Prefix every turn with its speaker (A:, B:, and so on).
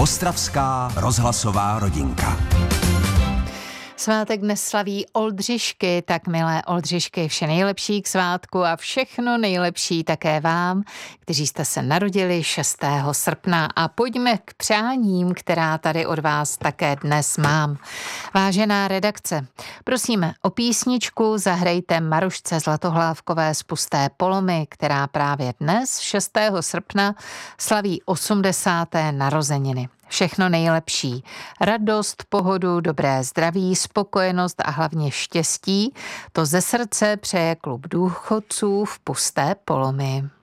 A: Ostravská rozhlasová rodinka.
B: Svátek dnes slaví Oldřišky, tak milé Oldřišky, vše nejlepší k svátku a všechno nejlepší také vám, kteří jste se narodili 6. srpna. A pojďme k přáním, která tady od vás také dnes mám. Vážená redakce, prosím o písničku zahrajte Marušce Zlatohlávkové z Pusté Polomy, která právě dnes 6. srpna slaví 80. narozeniny. Všechno nejlepší. Radost, pohodu, dobré zdraví, spokojenost a hlavně štěstí. To ze srdce přeje klub důchodců v Pusté Polomy.